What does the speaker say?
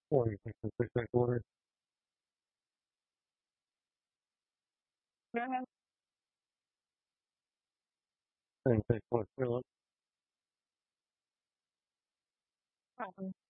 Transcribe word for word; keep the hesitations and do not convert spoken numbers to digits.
Or you think the six inch order? Yeah. Same six foot Phillips.